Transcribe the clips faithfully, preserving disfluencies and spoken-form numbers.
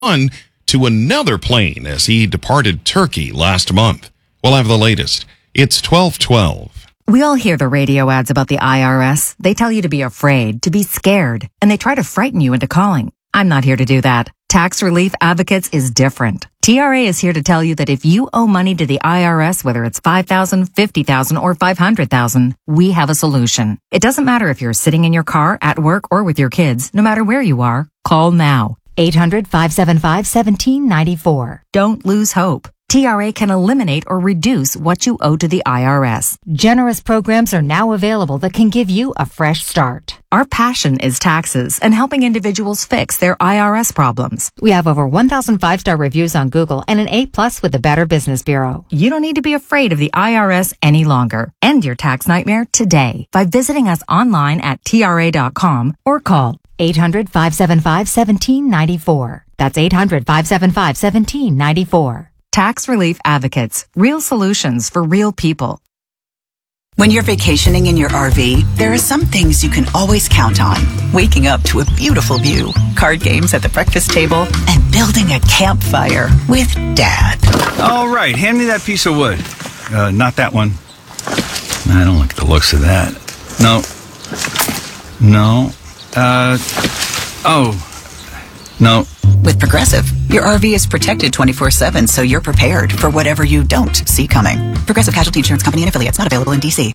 One to another plane as he departed Turkey last month. We'll have the latest. It's twelve twelve. We all hear the radio ads about the I R S. They tell you to be afraid, to be scared, and they try to frighten you into calling. I'm not here to do that. Tax Relief Advocates is different. T R A is here to tell you that if you owe money to the I R S, whether it's five thousand dollars, fifty thousand dollars, or five hundred thousand dollars, we have a solution. It doesn't matter if you're sitting in your car, at work, or with your kids. No matter where you are, call now. eight hundred, five seven five, one seven nine four. Don't lose hope. T R A can eliminate or reduce what you owe to the I R S. Generous programs are now available that can give you a fresh start. Our passion is taxes and helping individuals fix their I R S problems. We have over one thousand five-star reviews on Google and an A plus with the Better Business Bureau. You don't need to be afraid of the I R S any longer. End your tax nightmare today by visiting us online at T R A dot com or call eight hundred, five seven five, one seven nine four. That's eight hundred, five seven five, one seven nine four. Tax Relief Advocates. Real solutions for real people. When you're vacationing in your R V, there are some things you can always count on. Waking up to a beautiful view, card games at the breakfast table, and building a campfire with Dad. All right, hand me that piece of wood. Uh, not that one. I don't like the looks of that. No. No. Uh, oh. No. With Progressive, your R V is protected twenty-four seven, so you're prepared for whatever you don't see coming. Progressive Casualty Insurance Company and affiliates, not available in D C.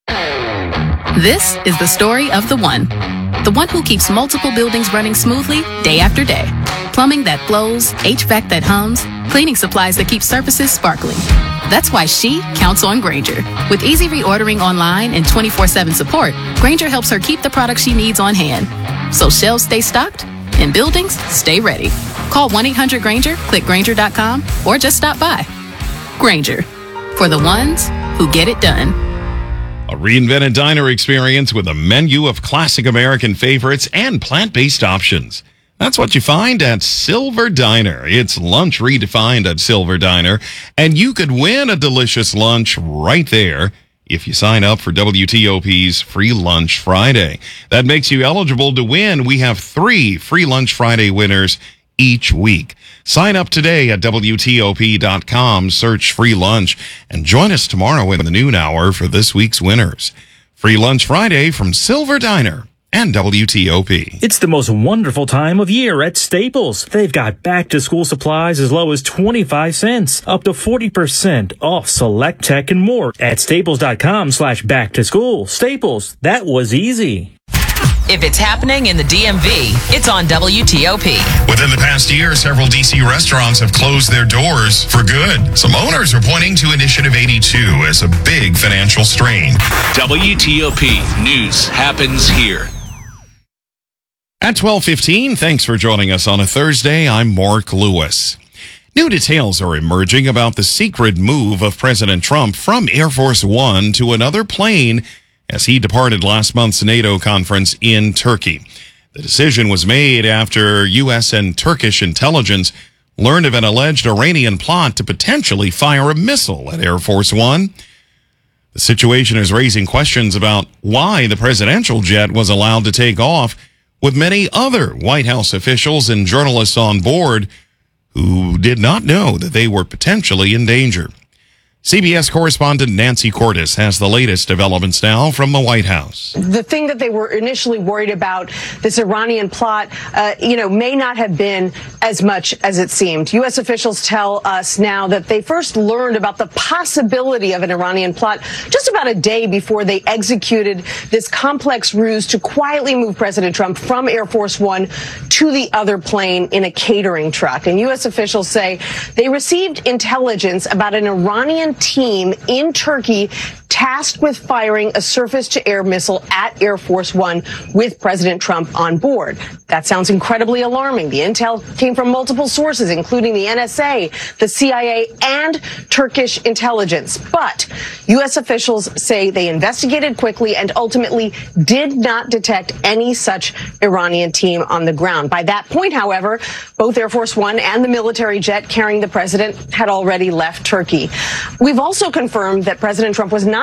This is the story of the one. The one who keeps multiple buildings running smoothly day after day. Plumbing that flows, H V A C that hums, cleaning supplies that keep surfaces sparkling. That's why she counts on Grainger. With easy reordering online and twenty-four seven support, Grainger helps her keep the products she needs on hand. So shelves stay stocked and buildings stay ready. Call one eight hundred Grainger, click Grainger dot com, or just stop by. Grainger, for the ones who get it done. A reinvented diner experience with a menu of classic American favorites and plant-based options. That's what you find at Silver Diner. It's lunch redefined at Silver Diner, and you could win a delicious lunch right there if you sign up for W T O P's Free Lunch Friday. That makes you eligible to win. We have three Free Lunch Friday winners each week. Sign up today at W T O P dot com, search Free Lunch, and join us tomorrow in the noon hour for this week's winners. Free Lunch Friday from Silver Diner and W T O P. It's the most wonderful time of year at Staples. They've got back-to-school supplies as low as twenty-five cents, up to forty percent off select tech and more at staples dot com slash back to school. Staples, that was easy. If it's happening in the D M V, it's on W T O P. Within the past year, several D C restaurants have closed their doors for good. Some owners are pointing to Initiative eighty-two as a big financial strain. W T O P News happens here. At twelve fifteen, thanks for joining us on a Thursday. I'm Mark Lewis. New details are emerging about the secret move of President Trump from Air Force One to another plane as he departed last month's NATO conference in Turkey. The decision was made after U S and Turkish intelligence learned of an alleged Iranian plot to potentially fire a missile at Air Force One. The situation is raising questions about why the presidential jet was allowed to take off with many other White House officials and journalists on board who did not know that they were potentially in danger. C B S correspondent Nancy Cordes has the latest developments now from the White House. The thing that they were initially worried about, this Iranian plot, uh, you know, may not have been as much as it seemed. U S officials tell us now that they first learned about the possibility of an Iranian plot just about a day before they executed this complex ruse to quietly move President Trump from Air Force One to the other plane in a catering truck. And U S officials say they received intelligence about an Iranian team in Turkey tasked with firing a surface-to-air missile at Air Force One with President Trump on board. That sounds incredibly alarming. The intel came from multiple sources, including the N S A, the C I A, and Turkish intelligence. But U S officials say they investigated quickly and ultimately did not detect any such Iranian team on the ground. By that point, however, both Air Force One and the military jet carrying the president had already left Turkey. We've also confirmed that President Trump was not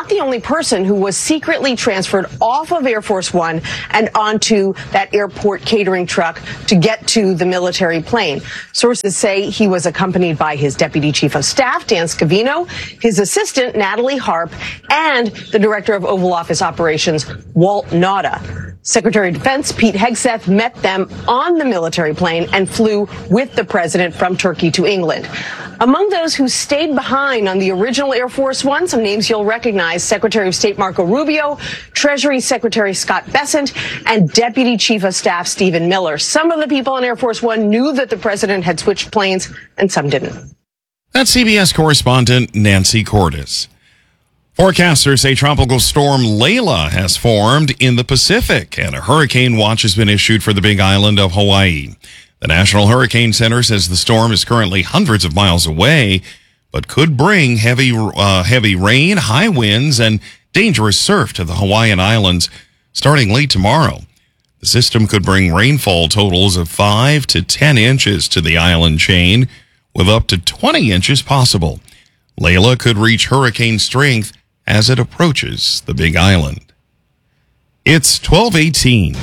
not the only person who was secretly transferred off of Air Force One and onto that airport catering truck to get to the military plane. Sources say he was accompanied by his Deputy Chief of Staff, Dan Scavino, his assistant, Natalie Harp, and the Director of Oval Office Operations, Walt Nauta. Secretary of Defense Pete Hegseth met them on the military plane and flew with the president from Turkey to England. Among those who stayed behind on the original Air Force One, some names you'll recognize: Secretary of State Marco Rubio, Treasury Secretary Scott Bessent, and Deputy Chief of Staff Stephen Miller. Some of the people on Air Force One knew that the president had switched planes, and some didn't. That's C B S correspondent Nancy Cordes. Forecasters say Tropical Storm Layla has formed in the Pacific, and a hurricane watch has been issued for the Big Island of Hawaii. The National Hurricane Center says the storm is currently hundreds of miles away, but could bring heavy uh, heavy rain, high winds, and dangerous surf to the Hawaiian Islands starting late tomorrow. The system could bring rainfall totals of five to ten inches to the island chain, with up to twenty inches possible. Layla could reach hurricane strength as it approaches the Big Island. It's twelve eighteen.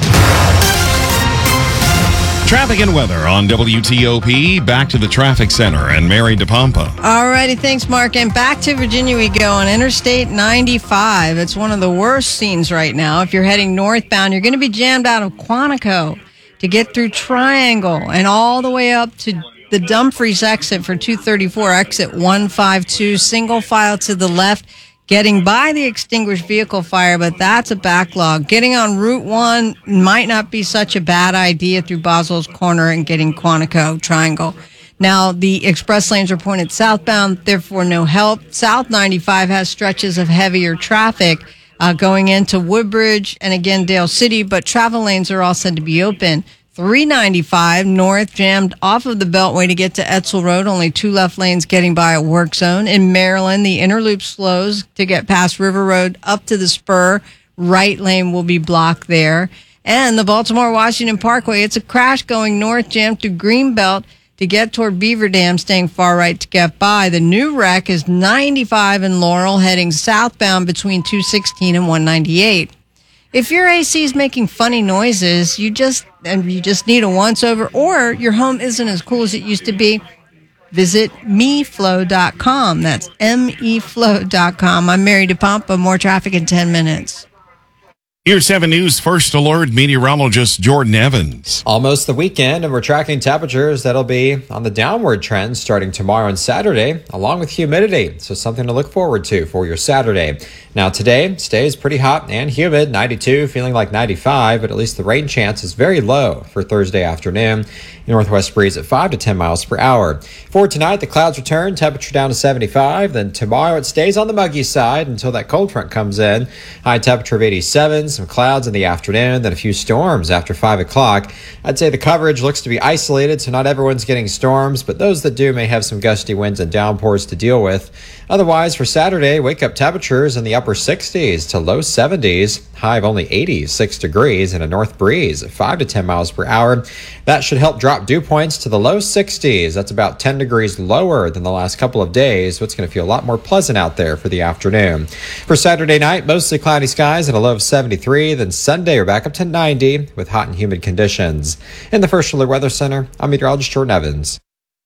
Traffic and weather on W T O P. Back to the traffic center and Mary DePompa. All righty, thanks, Mark. And back to Virginia we go on Interstate ninety-five. It's one of the worst scenes right now. If you're heading northbound, you're going to be jammed out of Quantico to get through Triangle and all the way up to the Dumfries exit for two thirty-four, exit one fifty-two, single file to the left, getting by the extinguished vehicle fire, but that's a backlog. Getting on Route one might not be such a bad idea through Boswell's Corner and getting Quantico Triangle. Now, the express lanes are pointed southbound, therefore no help. South ninety-five has stretches of heavier traffic uh, going into Woodbridge and again Dale City, but travel lanes are all said to be open. three ninety-five north jammed off of the Beltway to get to Etzel Road. Only two left lanes getting by a work zone. In Maryland, the inner loop slows to get past River Road up to the spur. Right lane will be blocked there. And the Baltimore-Washington Parkway, it's a crash going north, jammed through Greenbelt to get toward Beaver Dam, staying far right to get by. The new wreck is ninety-five in Laurel, heading southbound between two sixteen and one ninety-eight. If your A C is making funny noises, you just and you just need a once-over, or your home isn't as cool as it used to be, visit me flow dot com. That's M E flow dot com. I'm Mary DePompa. More traffic in ten minutes. Here's seven News First Alert meteorologist Jordan Evans. Almost the weekend, and we're tracking temperatures that'll be on the downward trend starting tomorrow and Saturday, along with humidity. So something to look forward to for your Saturday. Now today stays pretty hot and humid, ninety-two, feeling like ninety-five, but at least the rain chance is very low for Thursday afternoon. Northwest breeze at five to ten miles per hour. For tonight, the clouds return, temperature down to seventy-five. Then tomorrow it stays on the muggy side until that cold front comes in. High temperature of eighty-seven, some clouds in the afternoon, then a few storms after five o'clock. I'd say the coverage looks to be isolated, so not everyone's getting storms, but those that do may have some gusty winds and downpours to deal with. Otherwise, for Saturday, wake-up temperatures in the upper sixties to low seventies, high of only eighty-six degrees, and a north breeze at five to ten miles per hour. That should help drop dew points to the low sixties. That's about ten degrees lower than the last couple of days, so it's going to feel a lot more pleasant out there for the afternoon. For Saturday night, mostly cloudy skies at a low of seventy-three. Then Sunday, we're back up to ninety with hot and humid conditions. In the First Alert Weather Center, I'm meteorologist Jordan Evans.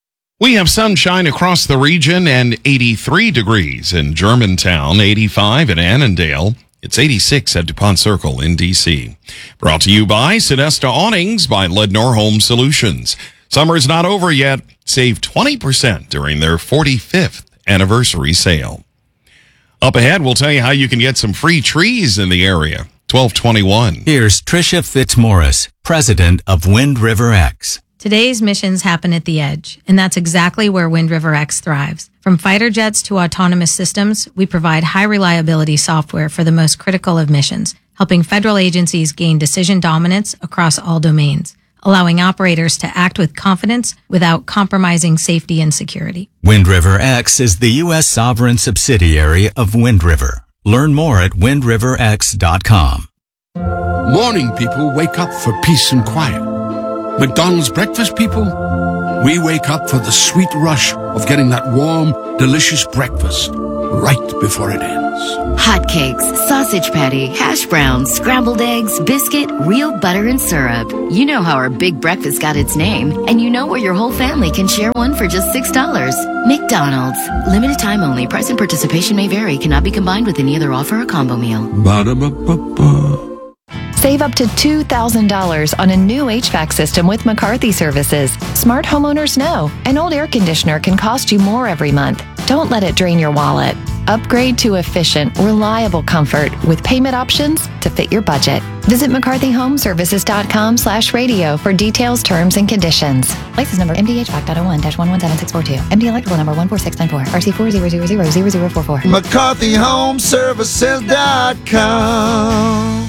We have sunshine across the region and eighty-three degrees in Germantown, eighty-five in Annandale. It's eighty-six at DuPont Circle in D C. Brought to you by Sonesta Awnings by Lednor Home Solutions. Summer's not over yet. Save twenty percent during their forty-fifth anniversary sale. Up ahead, we'll tell you how you can get some free trees in the area. twelve twenty-one. Here's Tricia Fitzmaurice, president of Wind River X. Today's missions happen at the edge, and that's exactly where Wind River X thrives. From fighter jets to autonomous systems, we provide high-reliability software for the most critical of missions, helping federal agencies gain decision dominance across all domains, allowing operators to act with confidence without compromising safety and security. Wind River X is the U S sovereign subsidiary of Wind River. Learn more at wind river x dot com. Morning people wake up for peace and quiet. McDonald's breakfast people, we wake up for the sweet rush of getting that warm, delicious breakfast right before it ends. Hotcakes, sausage patty, hash browns, scrambled eggs, biscuit, real butter and syrup. You know how our big breakfast got its name, and you know where your whole family can share one for just six dollars. McDonald's. Limited time only. Price and participation may vary. Cannot be combined with any other offer or combo meal. Ba-da-ba-ba-ba. Save up to two thousand dollars on a new H V A C system with McCarthy Services. Smart homeowners know an old air conditioner can cost you more every month. Don't let it drain your wallet. Upgrade to efficient, reliable comfort with payment options to fit your budget. Visit mccarthy home services dot com slash radio for details, terms, and conditions. License number M D H V A C dot oh one dash one one seven six four two. M D electrical number one four six nine four. R C four zero zero zero zero zero four four. mccarthy home services dot com.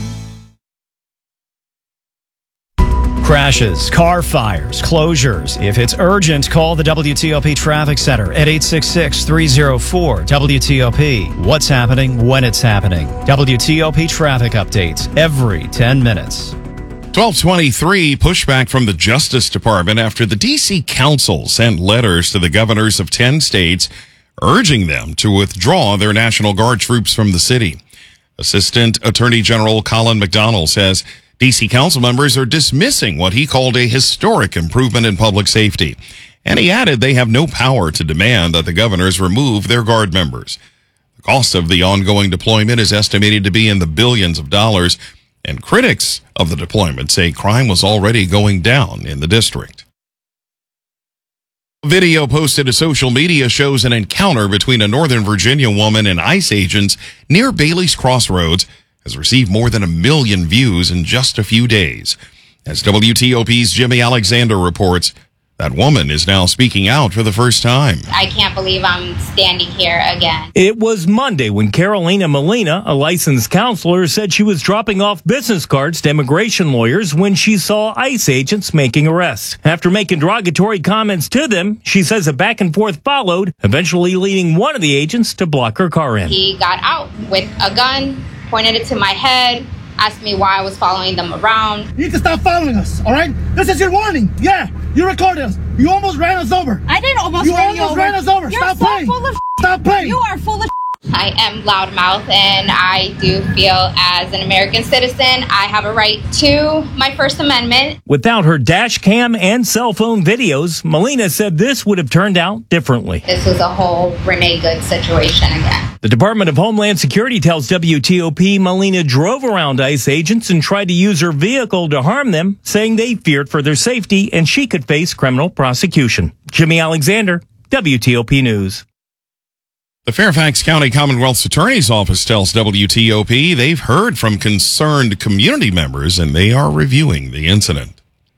Crashes, car fires, closures. If it's urgent, call the W T O P Traffic Center at eight six six, three oh four, W T O P. What's happening when it's happening. W T O P traffic updates every ten minutes. twelve twenty-three, pushback from the Justice Department after the D C Council sent letters to the governors of ten states urging them to withdraw their National Guard troops from the city. Assistant Attorney General Colin McDonald says D C Council members are dismissing what he called a historic improvement in public safety. And he added they have no power to demand that the governors remove their Guard members. The cost of the ongoing deployment is estimated to be in the billions of dollars, and critics of the deployment say crime was already going down in the district. A video posted to social media shows an encounter between a Northern Virginia woman and ICE agents near Bailey's Crossroads has received more than a million views in just a few days. As W T O P's Jimmy Alexander reports, that woman is now speaking out for the first time. I can't believe I'm standing here again. It was Monday when Carolina Molina, a licensed counselor, said she was dropping off business cards to immigration lawyers when she saw ICE agents making arrests. After making derogatory comments to them, she says a back and forth followed, eventually leading one of the agents to block her car in. He got out with a gun, pointed it to my head, asked me why I was following them around. You need to stop following us, all right? This is your warning. Yeah, you recorded us. You almost ran us over. I didn't almost you run you almost over. ran us over. You're Stop so playing. full of Stop playing. You are full of I am loudmouth, and I do feel as an American citizen, I have a right to my First Amendment. Without her dash cam and cell phone videos, Molina said this would have turned out differently. This was a whole Renee Good situation again. The Department of Homeland Security tells W T O P Molina drove around ICE agents and tried to use her vehicle to harm them, saying they feared for their safety and she could face criminal prosecution. Jimmy Alexander, W T O P News. The Fairfax County Commonwealth's Attorney's Office tells W T O P they've heard from concerned community members and they are reviewing the incident.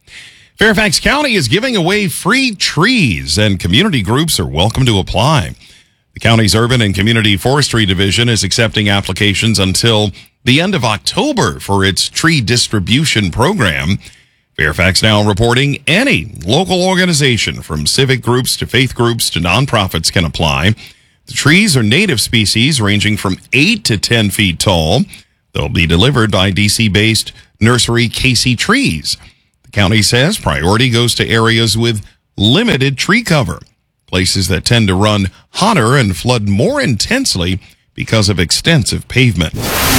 Fairfax County is giving away free trees and community groups are welcome to apply. The county's Urban and Community Forestry Division is accepting applications until the end of October for its tree distribution program. Fairfax Now reporting any local organization from civic groups to faith groups to nonprofits can apply. The trees are native species ranging from eight to ten feet tall. They'll be delivered by D C-based nursery Casey Trees. The county says priority goes to areas with limited tree cover, places that tend to run hotter and flood more intensely because of extensive pavement.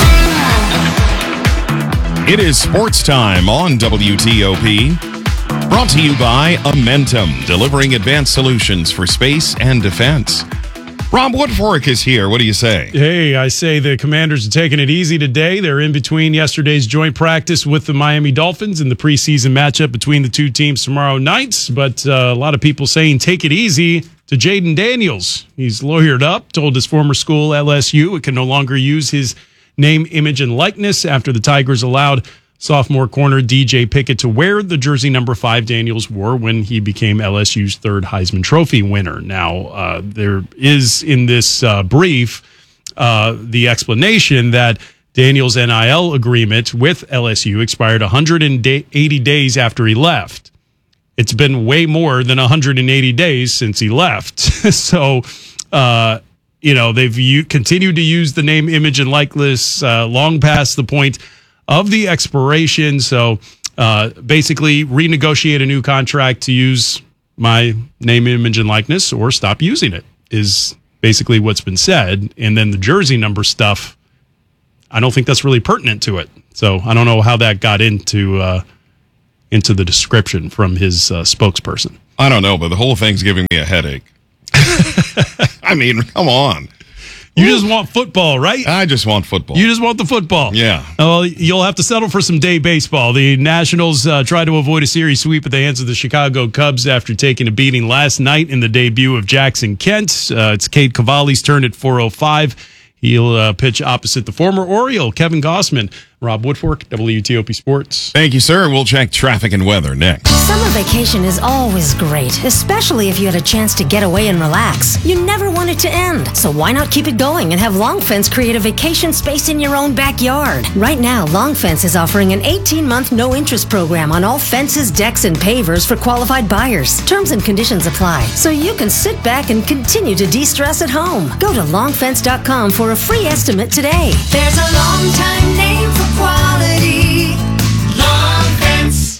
It is sports time on W T O P. Brought to you by Amentum, delivering advanced solutions for space and defense. Rob Woodfork is here. What do you say? Hey, I say the Commanders are taking it easy today. They're in between yesterday's joint practice with the Miami Dolphins and the preseason matchup between the two teams tomorrow night. But uh, a lot of people saying take it easy to Jaden Daniels. He's lawyered up, told his former school, L S U, it can no longer use his name, image, and likeness after the Tigers allowed sophomore corner D J Pickett to wear the jersey number five Daniels wore when he became L S U's third Heisman Trophy winner. Now, uh, there is in this uh, brief uh, the explanation that Daniels' N I L agreement with L S U expired one hundred eighty days after he left. It's been way more than one hundred eighty days since he left. so, uh, you know, they've u- continued to use the name, image, and likeness uh, long past the point of the expiration. So uh, basically renegotiate a new contract to use my name, image, and likeness or stop using it is basically what's been said. And then the jersey number stuff, I don't think that's really pertinent to it. So I don't know how that got into uh, into the description from his uh, spokesperson. I don't know, but the whole thing's giving me a headache. I mean, come on. You just want football, right? I just want football. You just want the football. Yeah. Well, you'll have to settle for some day baseball. The Nationals uh, try to avoid a series sweep at the hands of the Chicago Cubs after taking a beating last night in the debut of Jackson Kent. Uh, it's Cade Cavalli's turn at four oh five. He'll uh, pitch opposite the former Oriole, Kevin Gossman. Rob Woodfork, W T O P Sports. Thank you, sir. We'll check traffic and weather next. Summer vacation is always great, especially if you had a chance to get away and relax. You never want it to end, so why not keep it going and have Long Fence create a vacation space in your own backyard? Right now, Long Fence is offering an eighteen-month no-interest program on all fences, decks, and pavers for qualified buyers. Terms and conditions apply, so you can sit back and continue to de-stress at home. Go to long fence dot com for a free estimate today. There's a long time name for quality. Long Fence.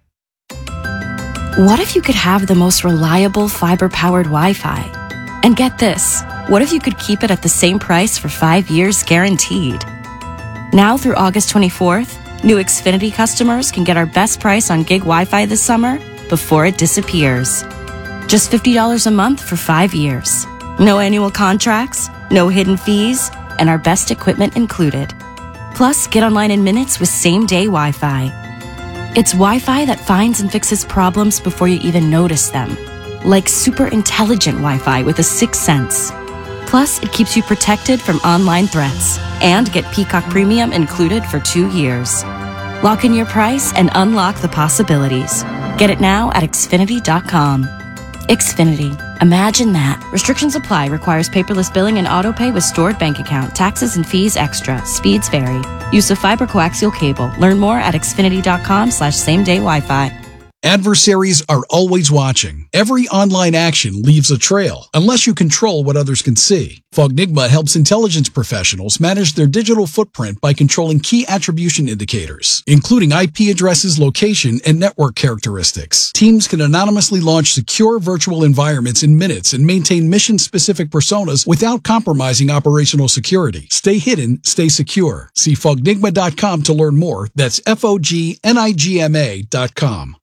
What if you could have the most reliable fiber-powered Wi-Fi? And get this, what if you could keep it at the same price for five years guaranteed? Now through August twenty-fourth, new Xfinity customers can get our best price on gig Wi-Fi this summer before it disappears. Just fifty dollars a month for five years. No annual contracts, no hidden fees, and our best equipment included. Plus, get online in minutes with same-day Wi-Fi. It's Wi-Fi that finds and fixes problems before you even notice them. Like super intelligent Wi-Fi with a sixth sense. Plus, it keeps you protected from online threats. And get Peacock Premium included for two years. Lock in your price and unlock the possibilities. Get it now at Xfinity dot com. Xfinity. Imagine that. Restrictions apply. Requires paperless billing and autopay with stored bank account. Taxes and fees extra. Speeds vary. Use of fiber coaxial cable. Learn more at Xfinity dot com slash same day Wi-Fi. Adversaries are always watching. Every online action leaves a trail, unless you control what others can see. Fognigma helps intelligence professionals manage their digital footprint by controlling key attribution indicators, including I P addresses, location, and network characteristics. Teams can anonymously launch secure virtual environments in minutes and maintain mission-specific personas without compromising operational security. Stay hidden, stay secure. See Fognigma dot com to learn more. That's F O G N I G M A dot com.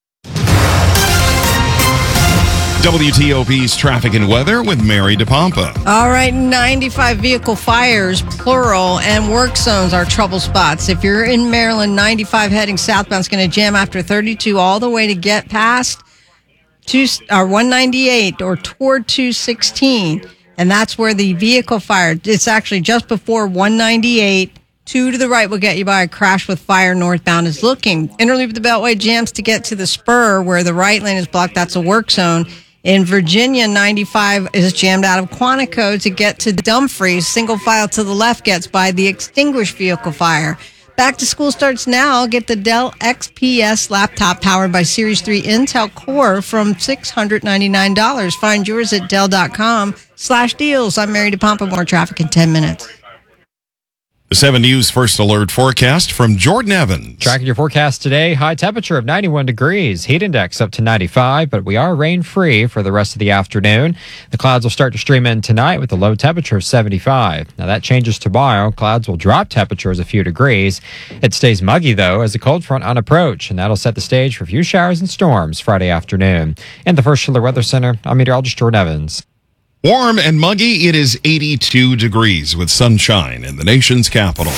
W T O P's traffic and weather with Mary DePompa. All right, ninety-five vehicle fires, plural, and work zones are trouble spots. If you're in Maryland, ninety-five heading southbound is going to jam after thirty-two all the way to get past two, or one ninety-eight or toward two sixteen. And that's where the vehicle fire, it's actually just before one ninety-eight. Two to the right will get you by a crash with fire northbound is looking. Interloop of the Beltway jams to get to the spur where the right lane is blocked. That's a work zone. In Virginia, ninety-five is jammed out of Quantico to get to Dumfries. Single file to the left gets by the extinguished vehicle fire. Back to school starts now. Get the Dell X P S laptop powered by Series three Intel Core from six hundred ninety-nine dollars. Find yours at Dell dot com slash deals. I'm Mary DePompa. More traffic in ten minutes. The seven News First Alert forecast from Jordan Evans. Tracking your forecast today, high temperature of ninety-one degrees, heat index up to ninety-five, but we are rain-free for the rest of the afternoon. The clouds will start to stream in tonight with a low temperature of seventy-five. Now that changes tomorrow. Clouds will drop temperatures a few degrees. It stays muggy, though, as a cold front on approach, and that'll set the stage for a few showers and storms Friday afternoon. In the First Alert Weather Center, I'm meteorologist Jordan Evans. Warm and muggy, it is eighty-two degrees with sunshine in the nation's capital.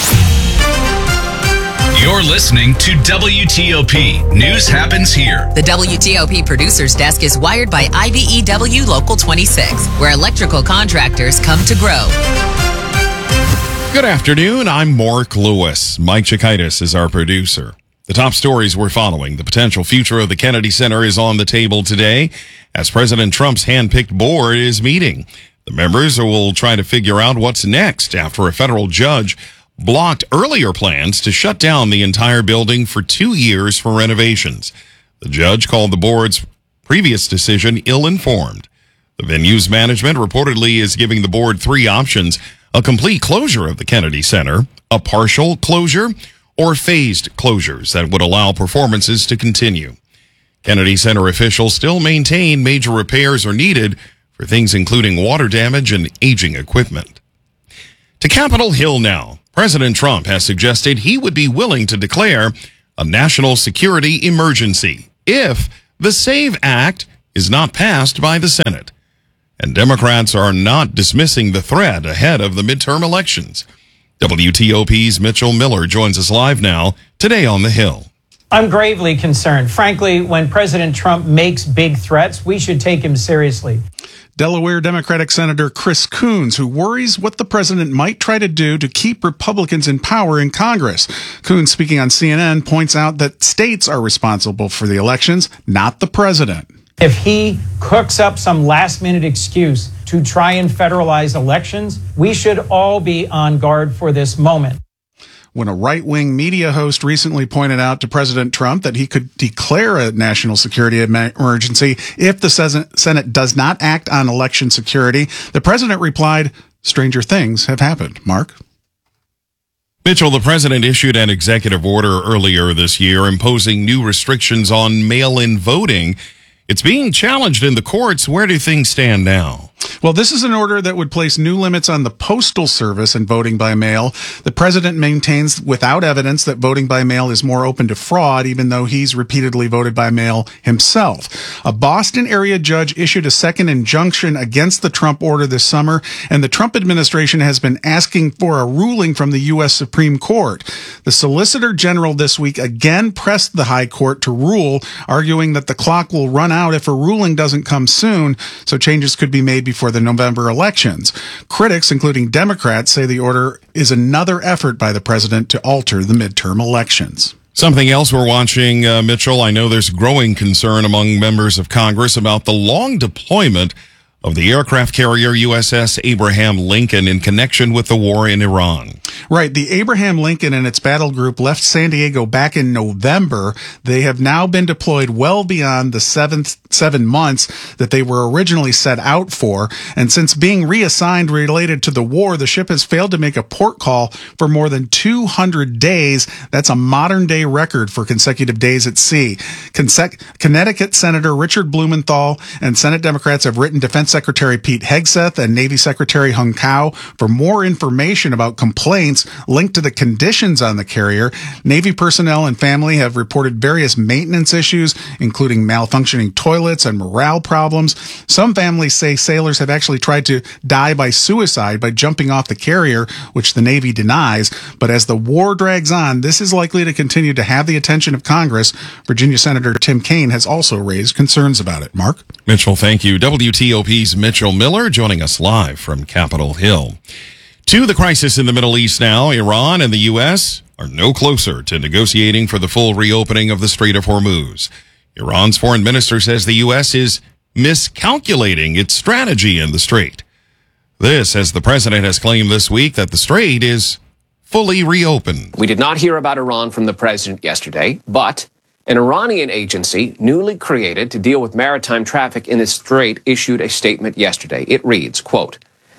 You're listening to W T O P. News happens here. The W T O P producer's desk is wired by I B E W Local twenty-six, where electrical contractors come to grow. Good afternoon. I'm Mark Lewis. Mike Chikaitis is our producer. The top stories we're following. The potential future of the Kennedy Center is on the table today as President Trump's hand-picked board is meeting. The members will try to figure out what's next after a federal judge blocked earlier plans to shut down the entire building for two years for renovations. The judge called the board's previous decision ill-informed. The venue's management reportedly is giving the board three options: a complete closure of the Kennedy Center, a partial closure, or phased closures that would allow performances to continue. Kennedy Center officials still maintain major repairs are needed for for things including water damage and aging equipment. To Capitol Hill now. President Trump has suggested he would be willing to declare a national security emergency if the SAVE Act is not passed by the Senate. And Democrats are not dismissing the threat ahead of the midterm elections. W T O P's Mitchell Miller joins us live now, today on the Hill. I'm gravely concerned. Frankly, when President Trump makes big threats, we should take him seriously. Delaware Democratic Senator Chris Coons, who worries what the president might try to do to keep Republicans in power in Congress. Coons, speaking on C N N, points out that states are responsible for the elections, not the president. If he cooks up some last-minute excuse to try and federalize elections, we should all be on guard for this moment. When a right-wing media host recently pointed out to President Trump that he could declare a national security emergency if the Senate does not act on election security, the president replied, stranger things have happened. Mark? Mitchell, the president issued an executive order earlier this year imposing new restrictions on mail-in voting. It's being challenged in the courts. Where do things stand now? Well, this is an order that would place new limits on the Postal Service and voting by mail. The president maintains without evidence that voting by mail is more open to fraud, even though he's repeatedly voted by mail himself. A Boston area judge issued a second injunction against the Trump order this summer, and the Trump administration has been asking for a ruling from the U S Supreme Court. The Solicitor General this week again pressed the High Court to rule, arguing that the clock will run out if a ruling doesn't come soon, so changes could be made before the November elections. Critics, including Democrats, say the order is another effort by the president to alter the midterm elections. Something else we're watching, uh, Mitchell, I know there's growing concern among members of Congress about the long deployment of the aircraft carrier U S S Abraham Lincoln in connection with the war in Iran. Right. The Abraham Lincoln and its battle group left San Diego back in November. They have now been deployed well beyond the seven, seven months that they were originally set out for. And since being reassigned related to the war, the ship has failed to make a port call for more than two hundred days. That's a modern day record for consecutive days at sea. Conse- Connecticut Senator Richard Blumenthal and Senate Democrats have written Defense Secretary Pete Hegseth and Navy Secretary Hung Kao for more information about complaints linked to the conditions on the carrier. Navy personnel and family have reported various maintenance issues, including malfunctioning toilets and morale problems. Some families say sailors have actually tried to die by suicide by jumping off the carrier, which the Navy denies. But as the war drags on, this is likely to continue to have the attention of Congress. Virginia Senator Tim Kaine has also raised concerns about it. Mark? Mitchell, thank you. W T O P's Mitchell Miller joining us live from Capitol Hill. To the crisis in the Middle East now, Iran and the U S are no closer to negotiating for the full reopening of the Strait of Hormuz. Iran's foreign minister says the U S is miscalculating its strategy in the strait. This as the president has claimed this week that the strait is fully reopened. We did not hear about Iran from the president yesterday, but an Iranian agency newly created to deal with maritime traffic in the strait issued a statement yesterday. It reads, quote,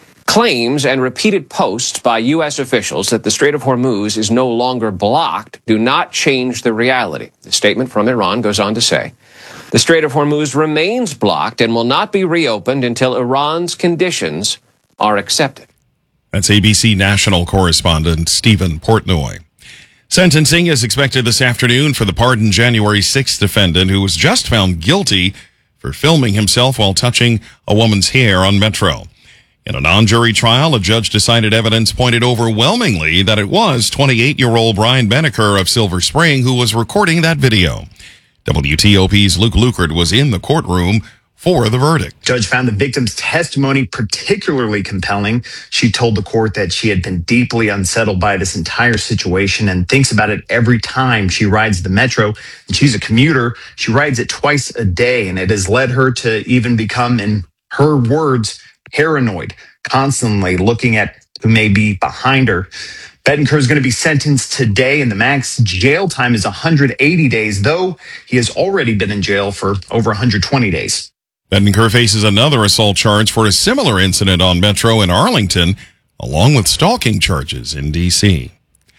claims and repeated posts by U S officials that the Strait of Hormuz is no longer blocked do not change the reality. The statement from Iran goes on to say, the Strait of Hormuz remains blocked and will not be reopened until Iran's conditions are accepted. That's A B C national correspondent Stephen Portnoy. Sentencing is expected this afternoon for the pardoned January sixth defendant who was just found guilty for filming himself while touching a woman's hair on Metro. In a non-jury trial, a judge decided evidence pointed overwhelmingly that it was twenty-eight-year-old Brian Beneker of Silver Spring who was recording that video. W T O P's Luke Lukert was in the courtroom for the verdict. Judge found the victim's testimony particularly compelling. She told the court that she had been deeply unsettled by this entire situation and thinks about it every time she rides the Metro. And she's a commuter. She rides it twice a day, and it has led her to even become, in her words, paranoid, constantly looking at who may be behind her. Bedenker is going to be sentenced today, and the max jail time is one hundred eighty days, though he has already been in jail for over one hundred twenty days. Bedenker faces another assault charge for a similar incident on Metro in Arlington, along with stalking charges in D C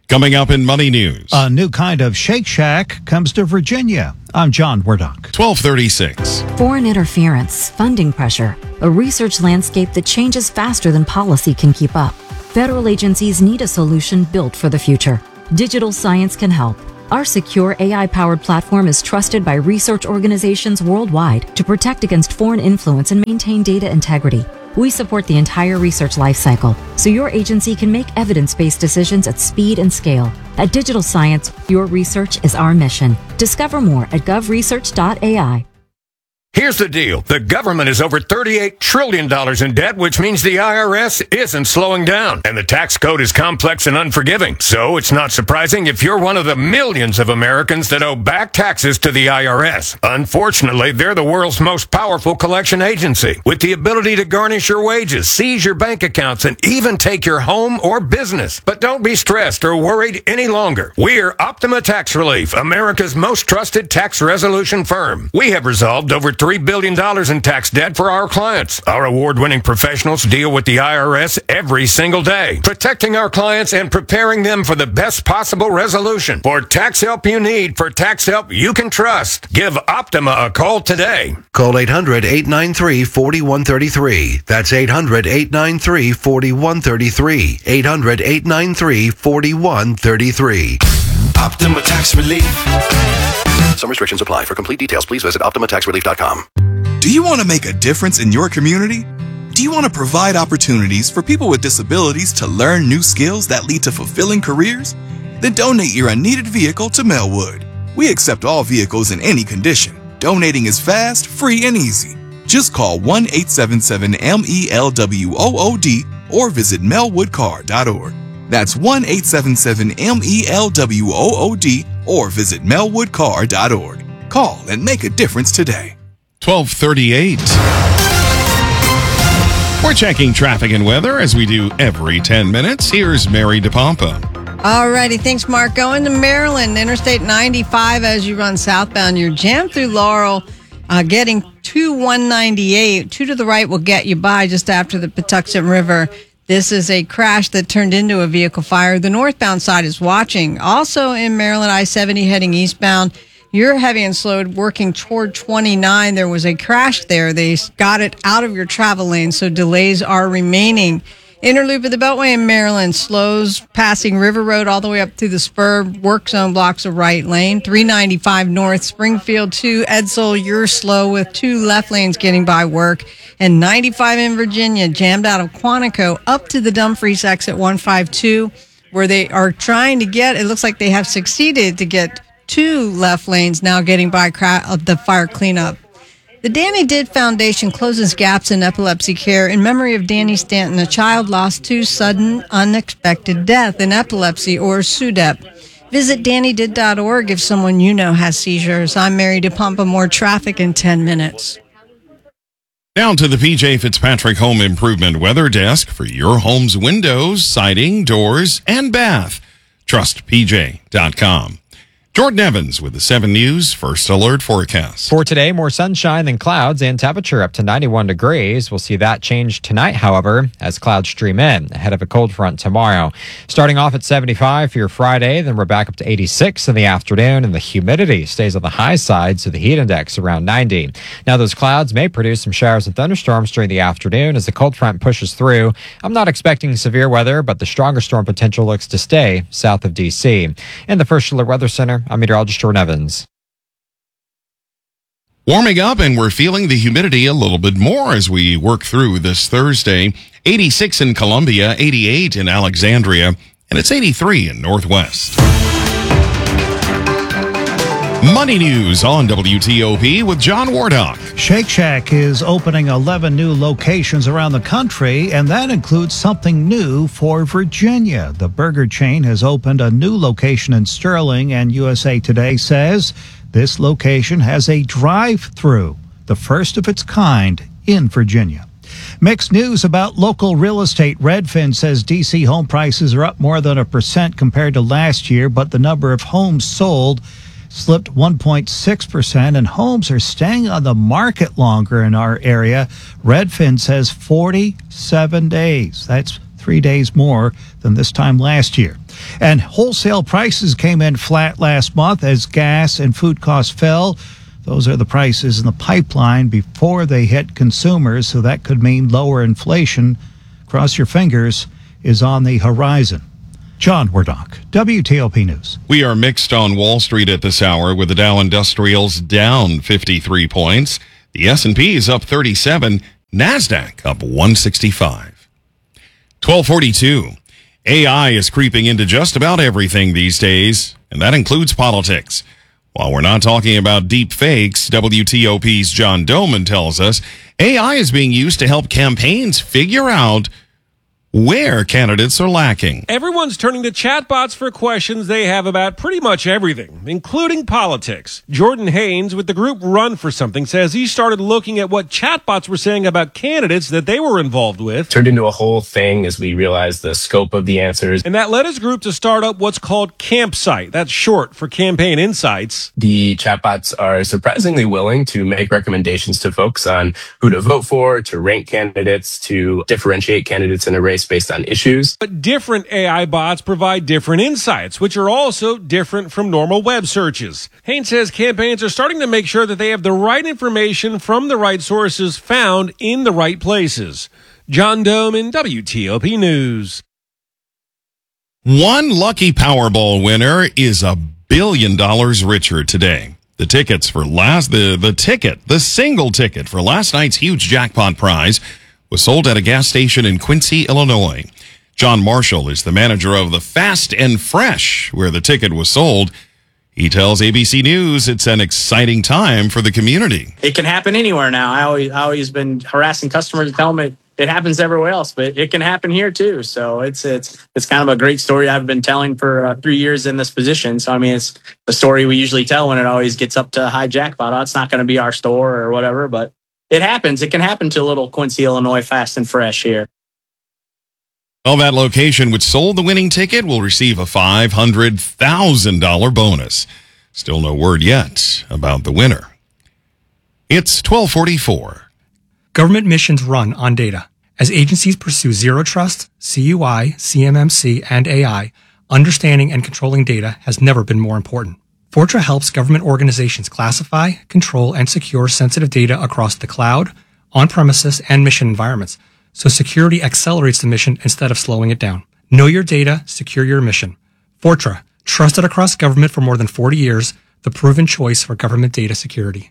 Coming up in Money News. A new kind of Shake Shack comes to Virginia. I'm John Wardock. twelve thirty-six. Foreign interference, funding pressure, a research landscape that changes faster than policy can keep up. Federal agencies need a solution built for the future. Digital science can help. Our secure A I-powered platform is trusted by research organizations worldwide to protect against foreign influence and maintain data integrity. We support the entire research lifecycle, so your agency can make evidence-based decisions at speed and scale. At Digital Science, your research is our mission. Discover more at gov research dot A I. Here's the deal. The government is over thirty-eight trillion dollars in debt, which means the I R S isn't slowing down. And the tax code is complex and unforgiving. So it's not surprising if you're one of the millions of Americans that owe back taxes to the I R S. Unfortunately, they're the world's most powerful collection agency, with the ability to garnish your wages, seize your bank accounts, and even take your home or business. But don't be stressed or worried any longer. We're Optima Tax Relief, America's most trusted tax resolution firm. We have resolved over three billion dollars in tax debt for our clients. Our award-winning professionals deal with the I R S every single day, protecting our clients and preparing them for the best possible resolution. For tax help you need, for tax help you can trust, give Optima a call today. Call eight hundred, eight nine three, four one three three. That's eight hundred, eight nine three, four one three three. eight hundred, eight nine three, four one three three. Optima Tax Relief. Some restrictions apply. For complete details, please visit optima tax relief dot com. Do you want to make a difference in your community? Do you want to provide opportunities for people with disabilities to learn new skills that lead to fulfilling careers? Then donate your unneeded vehicle to Melwood. We accept all vehicles in any condition. Donating is fast, free, and easy. Just call one eight seven seven M E L W O O D or visit melwood car dot org. That's one eight seven seven M E L W O O D or visit melwood car dot org. Call and make a difference today. twelve thirty-eight. We're checking traffic and weather as we do every ten minutes. Here's Mary DePompa. Alrighty, thanks, Mark. Going to Maryland, Interstate ninety-five as you run southbound. You're jammed through Laurel, uh, getting to one ninety-eight. Two to the right will get you by just after the Patuxent River. This is a crash that turned into a vehicle fire. The northbound side is watching. Also in Maryland, I seventy heading eastbound. You're heavy and slowed working toward twenty-nine. There was a crash there. They got it out of your travel lane, so delays are remaining. Inner loop of the Beltway in Maryland slows passing River Road all the way up to the spur. Work zone blocks a right lane. three ninety-five north, Springfield to Edsel. You're slow with two left lanes getting by work. And ninety-five in Virginia, jammed out of Quantico up to the Dumfries exit one fifty-two, where they are trying to get, it looks like they have succeeded to get two left lanes now getting by of the fire cleanup. The Danny Did Foundation closes gaps in epilepsy care in memory of Danny Stanton, a child lost to sudden, unexpected death in epilepsy, or S U D E P. Visit danny did dot org if someone you know has seizures. I'm Mary DePompa. More traffic in ten minutes. Down to the P J Fitzpatrick Home Improvement Weather Desk for your home's windows, siding, doors, and bath. Trust P J dot com. Jordan Evans with the seven News First Alert Forecast. For today, more sunshine than clouds and temperature up to ninety-one degrees. We'll see that change tonight, however, as clouds stream in ahead of a cold front tomorrow. Starting off at seventy-five for your Friday, then we're back up to eighty-six in the afternoon, and the humidity stays on the high side, so the heat index around ninety. Now, those clouds may produce some showers and thunderstorms during the afternoon as the cold front pushes through. I'm not expecting severe weather, but the stronger storm potential looks to stay south of D C. In the First Alert Weather Center, I'm meteorologist Jordan Evans. Warming up, and we're feeling the humidity a little bit more as we work through this Thursday. eighty-six in Columbia, eighty-eight in Alexandria, and it's eighty-three in Northwest. Money News on W T O P with John Wardock. Shake Shack is opening eleven new locations around the country, and that includes something new for Virginia. The burger chain has opened a new location in Sterling, and U S A Today says this location has a drive-through, the first of its kind in Virginia. Mixed news about local real estate. Redfin says D C home prices are up more than a percent compared to last year, but the number of homes sold slipped one point six percent, and homes are staying on the market longer in our area. Redfin says forty-seven days. That's three days more than this time last year. And wholesale prices came in flat last month as gas and food costs fell. Those are the prices in the pipeline before they hit consumers, so that could mean lower inflation. Cross your fingers, is on the horizon. John Wardock, W T O P News. We are mixed on Wall Street at this hour with the Dow Industrials down fifty-three points. The S and P is up thirty-seven. NASDAQ up one sixty-five. twelve forty-two. A I is creeping into just about everything these days, and that includes politics. While we're not talking about deep fakes, W T O P's John Doman tells us A I is being used to help campaigns figure out where candidates are lacking. Everyone's turning to chatbots for questions they have about pretty much everything, including politics. Jordan Haynes with the group Run for Something says he started looking at what chatbots were saying about candidates that they were involved with. Turned into a whole thing as we realized the scope of the answers. And that led his group to start up what's called Campsite. That's short for Campaign Insights. The chatbots are surprisingly willing to make recommendations to folks on who to vote for, to rank candidates, to differentiate candidates in a race based on issues. But different A I bots provide different insights, which are also different from normal web searches. Haynes says campaigns are starting to make sure that they have the right information from the right sources found in the right places. John Doman, W T O P News. One lucky Powerball winner is a billion dollars richer today. The tickets for last, the, the ticket, the single ticket for last night's huge jackpot prize was sold at a gas station in Quincy, Illinois. John Marshall is the manager of the Fast and Fresh, where the ticket was sold. He tells A B C News it's an exciting time for the community. It can happen anywhere now. I always, I always been harassing customers to tell them it, it happens everywhere else, but it can happen here too. So it's it's it's kind of a great story I've been telling for uh, three years in this position. So I mean, it's the story we usually tell when it always gets up to high jackpot. Oh, it's not going to be our store or whatever, but it happens. It can happen to a little Quincy, Illinois Fast and Fresh here. Well, that location which sold the winning ticket will receive a five hundred thousand dollars bonus. Still no word yet about the winner. It's twelve forty-four. Government missions run on data. As agencies pursue zero trust, C U I, C M M C, and A I, understanding and controlling data has never been more important. Fortra helps government organizations classify, control, and secure sensitive data across the cloud, on-premises, and mission environments, so security accelerates the mission instead of slowing it down. Know your data, secure your mission. Fortra, trusted across government for more than forty years, the proven choice for government data security.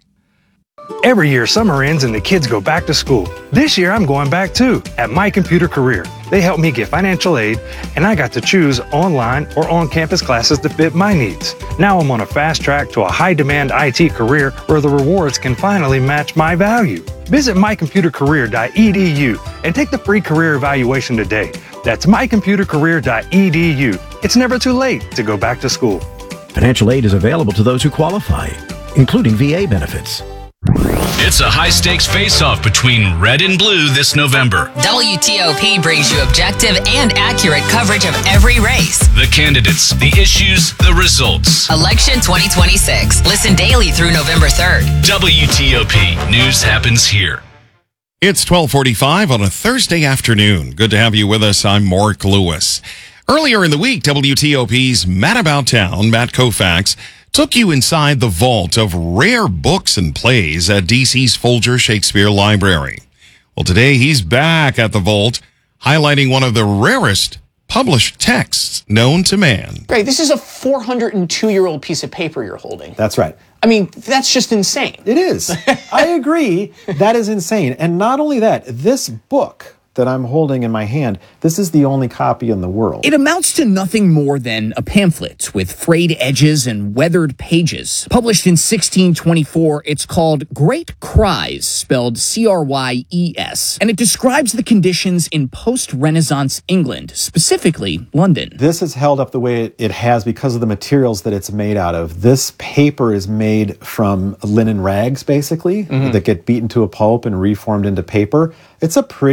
Every year, summer ends and the kids go back to school. This year, I'm going back too, at My Computer Career. They helped me get financial aid, and I got to choose online or on-campus classes to fit my needs. Now I'm on a fast track to a high-demand I T career where the rewards can finally match my value. Visit my computer career dot e d u and take the free career evaluation today. That's my computer career dot e d u. It's never too late to go back to school. Financial aid is available to those who qualify, including V A benefits. It's a high-stakes face-off between red and blue this November. W T O P brings you objective and accurate coverage of every race. The candidates, the issues, the results. Election twenty twenty-six. Listen daily through November third. W T O P. News happens here. It's twelve forty-five on a Thursday afternoon. Good to have you with us. I'm Mark Lewis. Earlier in the week, W T O P's Matt About Town, Matt Koufax, took you inside the vault of rare books and plays at D C's Folger Shakespeare Library. Well, today he's back at the vault, highlighting one of the rarest published texts known to man. Great, this is a four hundred two year old piece of paper you're holding. That's right. I mean, that's just insane. It is. I agree. That is insane. And not only that, this book that I'm holding in my hand, this is the only copy in the world. It amounts to nothing more than a pamphlet with frayed edges and weathered pages. Published in sixteen twenty-four, it's called Great Cries, spelled C R Y E S, and it describes the conditions in post-Renaissance England, specifically London. This is held up the way it has because of the materials that it's made out of. This paper is made from linen rags, basically, mm-hmm. that get beaten to a pulp and reformed into paper. It's a pretty stable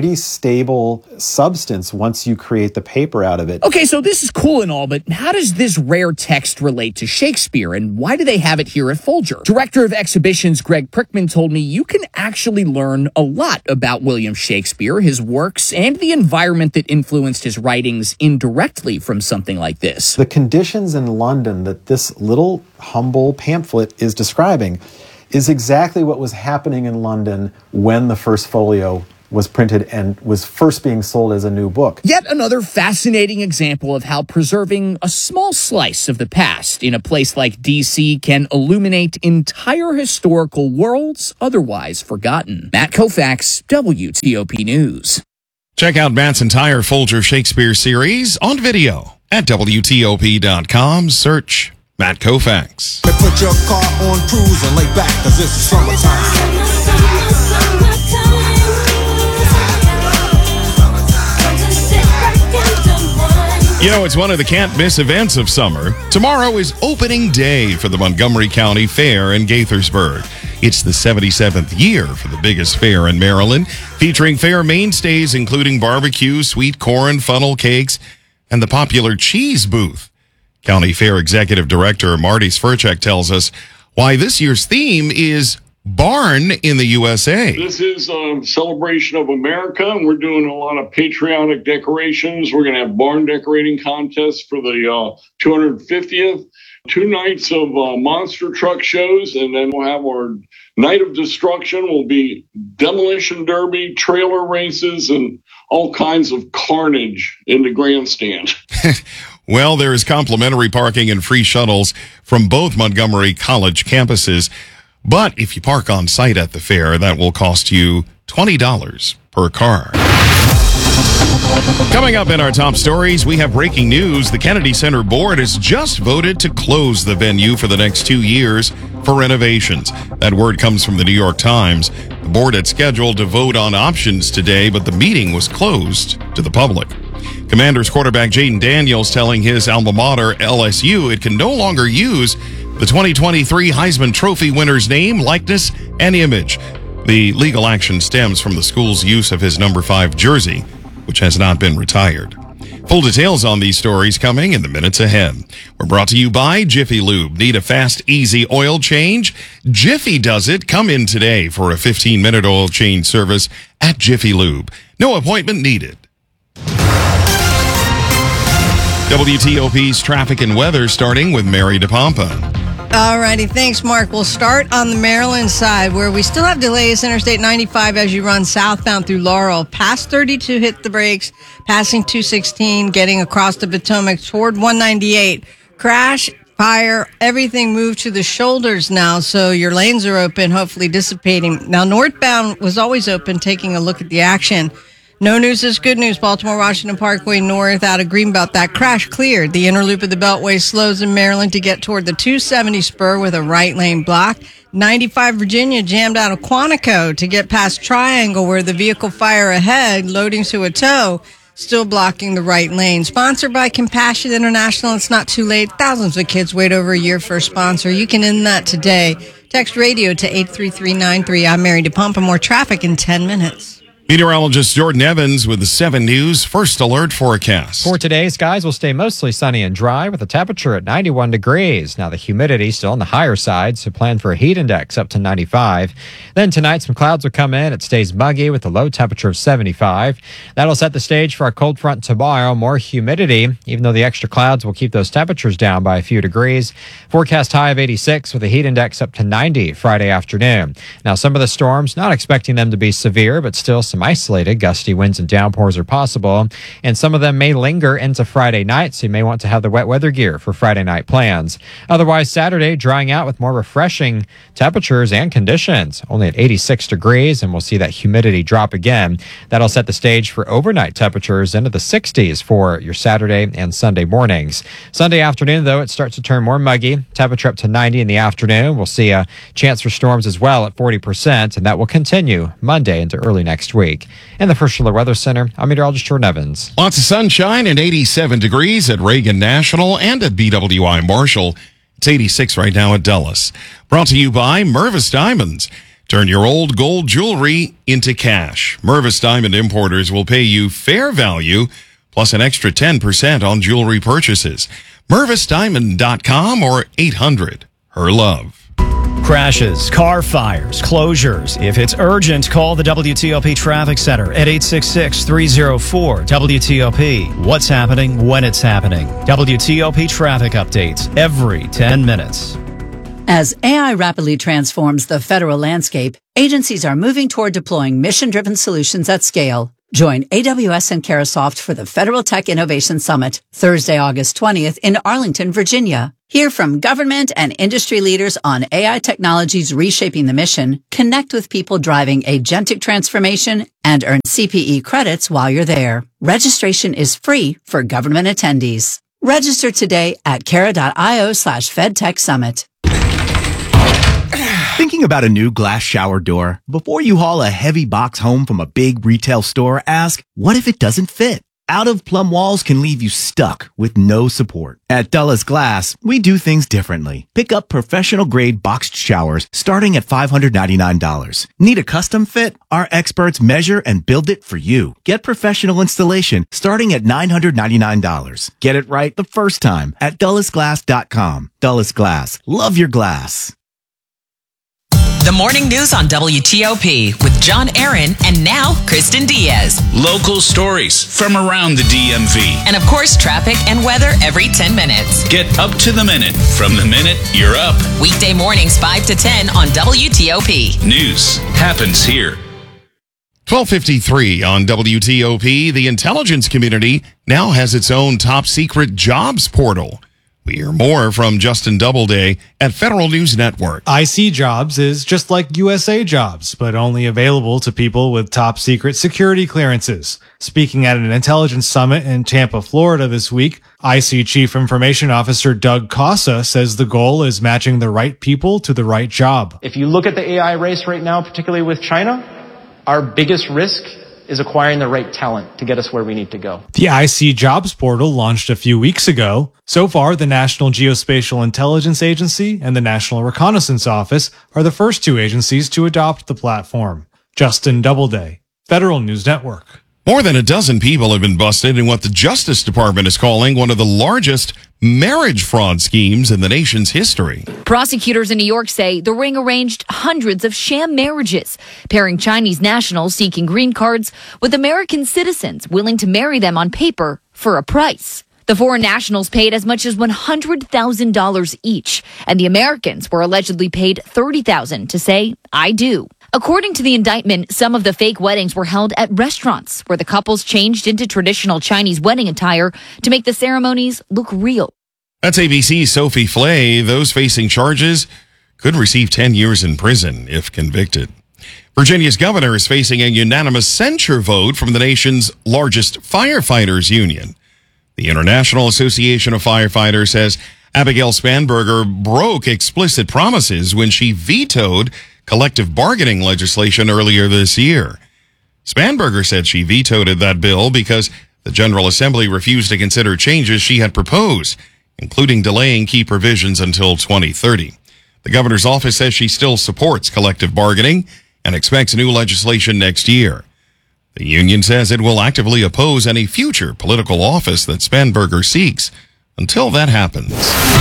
stable substance once you create the paper out of it. Okay, so this is cool and all, but how does this rare text relate to Shakespeare, and why do they have it here at Folger? Director of Exhibitions Greg Prickman told me you can actually learn a lot about William Shakespeare, his works, and the environment that influenced his writings indirectly from something like this. The conditions in London that this little humble pamphlet is describing is exactly what was happening in London when the first folio was printed and was first being sold as a new book. Yet another fascinating example of how preserving a small slice of the past in a place like D C can illuminate entire historical worlds otherwise forgotten. Matt Koufax, W T O P News. Check out Matt's entire Folger Shakespeare series on video at W T O P dot com. Search Matt Koufax. Put your car on cruise and lay back, cause it's summertime. You know, it's one of the can't-miss events of summer. Tomorrow is opening day for the Montgomery County Fair in Gaithersburg. It's the seventy-seventh year for the biggest fair in Maryland, featuring fair mainstays including barbecue, sweet corn, funnel cakes, and the popular cheese booth. County Fair Executive Director Marty Sverchek tells us why this year's theme is Barn in the U S A. This is a celebration of America, and we're doing a lot of patriotic decorations. We're going to have barn decorating contests for the uh, two hundred fiftieth, two nights of uh, monster truck shows, and then we'll have our night of destruction. Will be demolition derby, trailer races, and all kinds of carnage in the grandstand. Well, there is complimentary parking and free shuttles from both Montgomery College campuses. But if you park on site at the fair, that will cost you twenty dollars per car. Coming up in our top stories, we have breaking news. The Kennedy Center Board has just voted to close the venue for the next two years for renovations. That word comes from the New York Times. The board had scheduled to vote on options today, but the meeting was closed to the public. Commanders quarterback Jaden Daniels telling his alma mater, L S U, it can no longer use the twenty twenty-three Heisman Trophy winner's name, likeness, and image. The legal action stems from the school's use of his number five jersey, which has not been retired. Full details on these stories coming in the minutes ahead. We're brought to you by Jiffy Lube. Need a fast, easy oil change? Jiffy does it. Come in today for a fifteen-minute oil change service at Jiffy Lube. No appointment needed. W T O P's traffic and weather starting with Mary DePompa. All righty, thanks, Mark. We'll start on the Maryland side, where we still have delays. Interstate ninety-five as you run southbound through Laurel. Past thirty-two, hit the brakes. Passing two sixteen, getting across the Potomac toward one ninety-eight. Crash, fire, everything moved to the shoulders now, so your lanes are open, hopefully dissipating. Now, northbound was always open, taking a look at the action. No news is good news. Baltimore-Washington Parkway north out of Greenbelt. That crash cleared. The inner loop of the Beltway slows in Maryland to get toward the two seventy spur with a right lane blocked. ninety-five Virginia jammed out of Quantico to get past Triangle where the vehicle fire ahead, loading to a tow, still blocking the right lane. Sponsored by Compassion International. It's not too late. Thousands of kids wait over a year for a sponsor. You can end that today. Text radio to eight three three nine three. I'm Mary DePompa. More traffic in ten minutes. Meteorologist Jordan Evans with the seven News First Alert forecast. For today, skies will stay mostly sunny and dry with a temperature at ninety-one degrees. Now, the humidity still on the higher side, so plan for a heat index up to ninety-five. Then tonight, some clouds will come in. It stays muggy with a low temperature of seventy-five. That'll set the stage for our cold front tomorrow. More humidity, even though the extra clouds will keep those temperatures down by a few degrees. Forecast high of eighty-six with a heat index up to ninety Friday afternoon. Now, some of the storms, not expecting them to be severe, but still some isolated gusty winds and downpours are possible, and some of them may linger into Friday night, so you may want to have the wet weather gear for Friday night plans. Otherwise, Saturday drying out with more refreshing temperatures and conditions, only at eighty-six degrees, and we'll see that humidity drop again. That'll set the stage for overnight temperatures into the sixties for your Saturday and Sunday mornings. Sunday afternoon, though, it starts to turn more muggy, temperature up to ninety in the afternoon. We'll see a chance for storms as well at forty percent, and that will continue Monday into early next week. In the First Alert Weather Center, I'm meteorologist Jordan Evans. Lots of sunshine and eighty-seven degrees at Reagan National and at B W I Marshall. It's eighty-six right now at Dulles. Brought to you by Mervis Diamonds. Turn your old gold jewelry into cash. Mervis Diamond Importers will pay you fair value plus an extra ten percent on jewelry purchases. Mervis Diamond dot com or eight hundred her love. Crashes, car fires, closures. If it's urgent, call the W T O P Traffic Center at eight six six, three oh four, W T O P. What's happening when it's happening. W T O P traffic updates every ten minutes. As A I rapidly transforms the federal landscape, agencies are moving toward deploying mission-driven solutions at scale. Join A W S and Carahsoft for the Federal Tech Innovation Summit, Thursday, August twentieth in Arlington, Virginia. Hear from government and industry leaders on A I technologies reshaping the mission, connect with people driving agentic transformation, and earn C P E credits while you're there. Registration is free for government attendees. Register today at cara.io slash FedTech Summit. Thinking about a new glass shower door? Before you haul a heavy box home from a big retail store, ask, what if it doesn't fit? Out-of-plumb walls can leave you stuck with no support. At Dulles Glass, we do things differently. Pick up professional-grade boxed showers starting at five hundred ninety-nine dollars. Need a custom fit? Our experts measure and build it for you. Get professional installation starting at nine hundred ninety-nine dollars. Get it right the first time at Dulles Glass dot com. Dulles Glass. Love your glass. The morning news on W T O P with John Aaron and now Kristen Diaz. Local stories from around the D M V. And of course, traffic and weather every ten minutes. Get up to the minute from the minute you're up. Weekday mornings five to ten on W T O P. News happens here. twelve fifty-three on W T O P. The intelligence community now has its own top secret jobs portal. We hear more from Justin Doubleday at Federal News Network. I C Jobs is just like U S A Jobs, but only available to people with top secret security clearances. Speaking at an intelligence summit in Tampa, Florida this week, I C Chief Information Officer Doug Casa says the goal is matching the right people to the right job. If you look at the A I race right now, particularly with China, our biggest risk is acquiring the right talent to get us where we need to go. The I C Jobs portal launched a few weeks ago. So far, the National Geospatial Intelligence Agency and the National Reconnaissance Office are the first two agencies to adopt the platform. Justin Doubleday, Federal News Network. More than a dozen people have been busted in what the Justice Department is calling one of the largest marriage fraud schemes in the nation's history. Prosecutors in New York say the ring arranged hundreds of sham marriages, pairing Chinese nationals seeking green cards with American citizens willing to marry them on paper for a price. The foreign nationals paid as much as one hundred thousand dollars each, and the Americans were allegedly paid thirty thousand dollars to say, I do. According to the indictment, some of the fake weddings were held at restaurants where the couples changed into traditional Chinese wedding attire to make the ceremonies look real. That's A B C's Sophie Flay. Those facing charges could receive ten years in prison if convicted. Virginia's governor is facing a unanimous censure vote from the nation's largest firefighters union. The International Association of Firefighters says Abigail Spanberger broke explicit promises when she vetoed collective bargaining legislation earlier this year. Spanberger said she vetoed that bill because the General Assembly refused to consider changes she had proposed, including delaying key provisions until twenty thirty. The governor's office says she still supports collective bargaining and expects new legislation next year. The union says it will actively oppose any future political office that Spanberger seeks until that happens.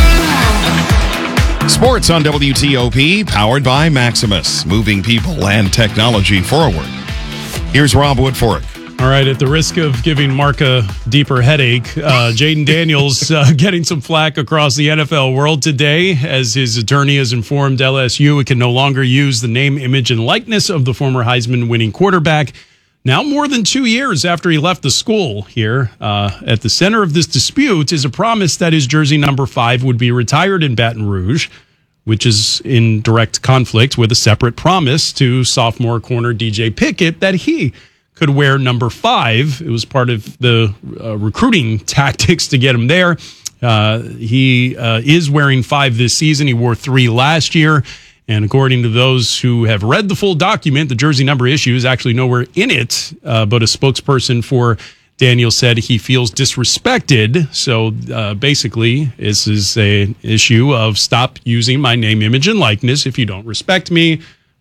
Sports on W T O P, powered by Maximus, moving people and technology forward. Here's Rob Woodfork. All right, at the risk of giving Mark a deeper headache, uh, Jaden Daniels uh, getting some flack across the N F L world today as his attorney has informed L S U it can no longer use the name, image, and likeness of the former Heisman-winning quarterback. Now more than two years after he left the school here, uh, at the center of this dispute is a promise that his jersey number five would be retired in Baton Rouge, which is in direct conflict with a separate promise to sophomore corner D J Pickett that he could wear number five. It was part of the uh, recruiting tactics to get him there. Uh, he uh, is wearing five this season. He wore three last year. And according to those who have read the full document, the jersey number issue is actually nowhere in it. Uh, but a spokesperson for Daniel said he feels disrespected. So uh, basically, this is an issue of stop using my name, image, and likeness. If you don't respect me,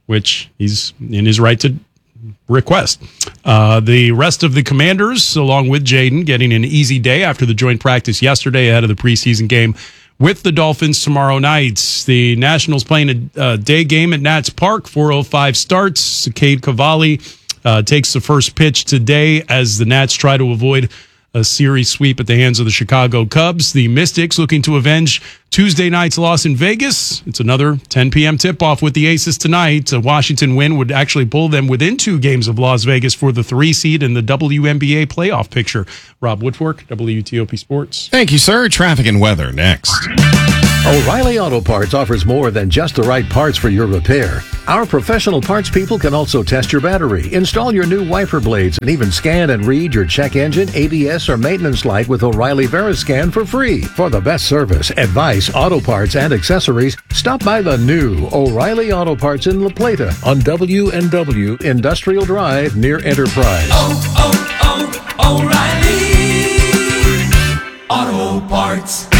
which he's in his right to request. Uh, the rest of the Commanders, along with Jaden, getting an easy day after the joint practice yesterday ahead of the preseason game with the Dolphins tomorrow night. The Nationals playing a, a day game at Nats Park, four oh five starts. Cade Cavalli uh, takes the first pitch today as the Nats try to avoid a series sweep at the hands of the Chicago Cubs. The Mystics looking to avenge Tuesday night's loss in Vegas. It's another ten p.m. tip-off with the Aces tonight. A Washington win would actually pull them within two games of Las Vegas for the three seed in the W N B A playoff picture. Rob Woodfork, W T O P Sports. Thank you, sir. Traffic and weather next. O'Reilly Auto Parts offers more than just the right parts for your repair. Our professional parts people can also test your battery, install your new wiper blades, and even scan and read your check engine, A B S, or maintenance light with O'Reilly Veriscan for free. For the best service, advice, auto parts, and accessories, stop by the new O'Reilly Auto Parts in La Plata on W and W Industrial Drive near Enterprise. Oh, oh, oh, O'Reilly Auto Parts.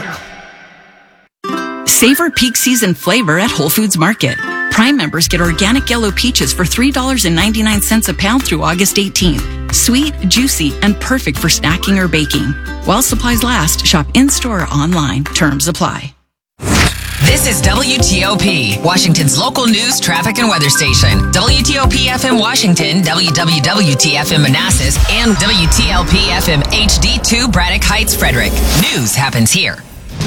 Savor peak season flavor at Whole Foods Market. Prime members get organic yellow peaches for three dollars and ninety-nine cents a pound through August eighteenth. Sweet, juicy, and perfect for snacking or baking. While supplies last, shop in-store or online. Terms apply. This is W T O P, Washington's local news, traffic, and weather station. W T O P F M Washington, W W W T F M Manassas, and W T L P F M H D two Braddock Heights, Frederick. News happens here.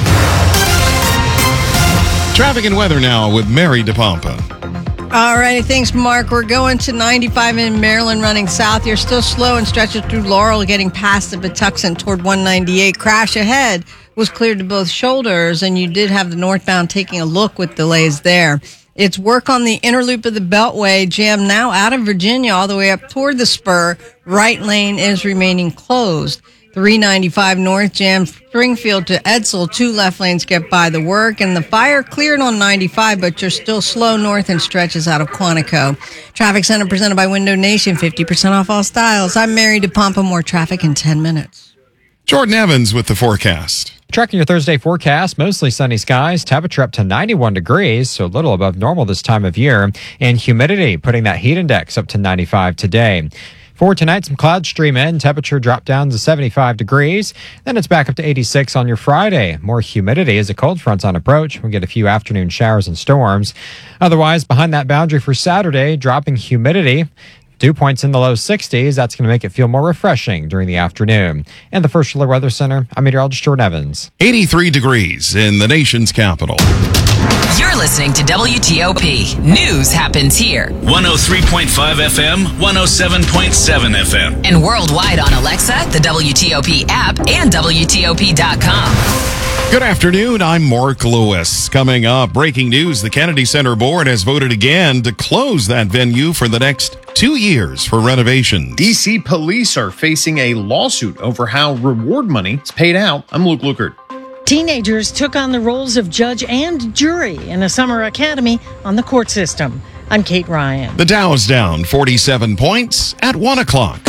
Traffic and weather now with Mary DePompa. All righty, thanks, Mark. We're going to ninety-five in Maryland, running south. You're still slow and stretching through Laurel, getting past the Patuxent toward one ninety-eight. Crash ahead was cleared to both shoulders, and you did have the northbound taking a look with delays there. It's work on the inner loop of the Beltway, jammed now out of Virginia all the way up toward the spur. Right lane is remaining closed. three ninety-five north jammed Springfield to Edsel. Two left lanes get by the work. And the fire cleared on ninety-five, but you're still slow north and stretches out of Quantico. Traffic Center presented by Window Nation. fifty percent off all styles. I'm Mary DePompa. More traffic in ten minutes. Jordan Evans with the forecast. Tracking your Thursday forecast, mostly sunny skies, temperature up to ninety-one degrees, so a little above normal this time of year, and humidity putting that heat index up to ninety-five today. For tonight, some clouds stream in. Temperature drop down to seventy-five degrees. Then it's back up to eighty-six on your Friday. More humidity as the cold front's on approach. We'll get a few afternoon showers and storms. Otherwise, behind that boundary for Saturday, dropping humidity. Dew points in the low sixties. That's going to make it feel more refreshing during the afternoon. And the First Alert Weather Center, I'm meteorologist Jordan Evans. eighty-three degrees in the nation's capital. You're listening to W T O P. News happens here. one oh three point five F M, one oh seven point seven F M. And worldwide on Alexa, the W T O P app, and W T O P dot com. Good afternoon. I'm Mark Lewis. Coming up, breaking news. The Kennedy Center Board has voted again to close that venue for the next two years for renovations. D C police are facing a lawsuit over how reward money is paid out. I'm Luke Lukert. Teenagers took on the roles of judge and jury in a summer academy on the court system. I'm Kate Ryan. The Dow's down forty-seven points at one o'clock.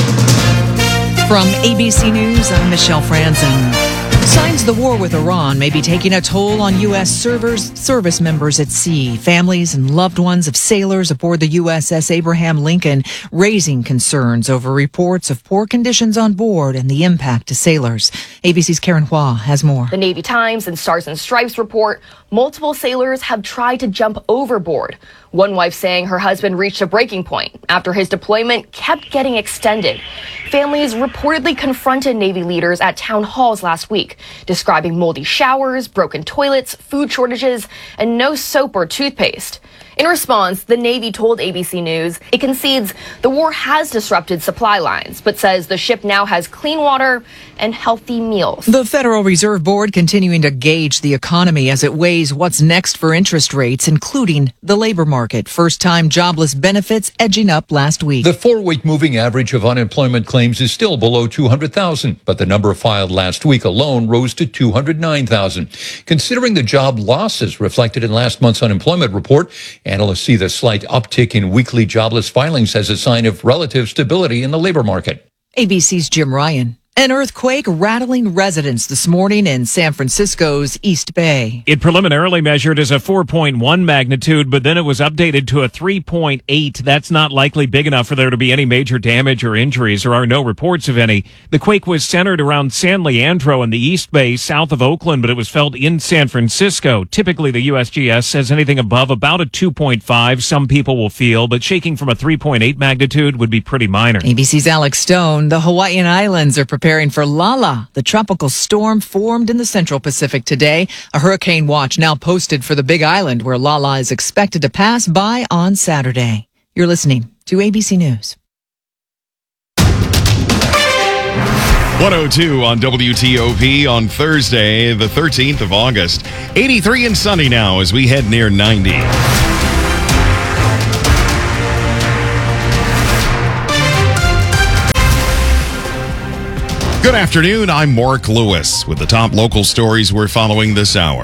From A B C News, I'm Michelle Franzen. Signs the war with Iran may be taking a toll on U S servers, service members at sea, families and loved ones of sailors aboard the U S S Abraham Lincoln, raising concerns over reports of poor conditions on board and the impact to sailors. A B C's Karen Hua has more. The Navy Times and Stars and Stripes report multiple sailors have tried to jump overboard. One wife saying her husband reached a breaking point after his deployment kept getting extended. Families reportedly confronted Navy leaders at town halls last week, describing moldy showers, broken toilets, food shortages, and no soap or toothpaste. In response, the Navy told A B C News it concedes the war has disrupted supply lines, but says the ship now has clean water and healthy meals. The Federal Reserve Board continuing to gauge the economy as it weighs what's next for interest rates, including the labor market. First-time jobless benefits edging up last week. The four-week moving average of unemployment claims is still below two hundred thousand, but the number filed last week alone rose to two hundred nine thousand. Considering the job losses reflected in last month's unemployment report, analysts see the slight uptick in weekly jobless filings as a sign of relative stability in the labor market. A B C's Jim Ryan. An earthquake rattling residents this morning in San Francisco's East Bay. It preliminarily measured as a four point one magnitude, but then it was updated to a three point eight. That's not likely big enough for there to be any major damage or injuries. There are no reports of any. The quake was centered around San Leandro in the East Bay, south of Oakland, but it was felt in San Francisco. Typically, the U S G S says anything above about a two point five, some people will feel, but shaking from a three point eight magnitude would be pretty minor. A B C's Alex Stone. The Hawaiian Islands are preparing for Lala. The tropical storm formed in the Central Pacific today. A hurricane watch now posted for the Big Island, where Lala is expected to pass by on Saturday. You're listening to A B C News. one oh two on W T O P on Thursday, the thirteenth of August. eighty-three and sunny now as we head near ninety. Good afternoon, I'm Mark Lewis with the top local stories we're following this hour.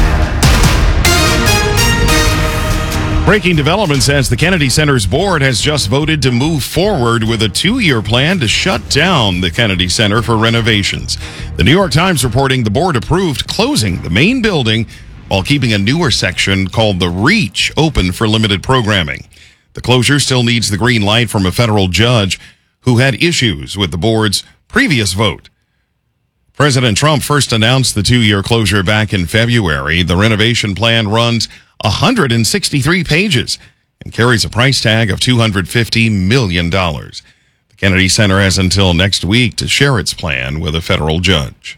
Breaking development says the Kennedy Center's board has just voted to move forward with a two-year plan to shut down the Kennedy Center for renovations. The New York Times reporting the board approved closing the main building while keeping a newer section called the Reach open for limited programming. The closure still needs the green light from a federal judge who had issues with the board's previous vote. President Trump first announced the two-year closure back in February. The renovation plan runs one hundred sixty-three pages and carries a price tag of two hundred fifty million dollars. The Kennedy Center has until next week to share its plan with a federal judge.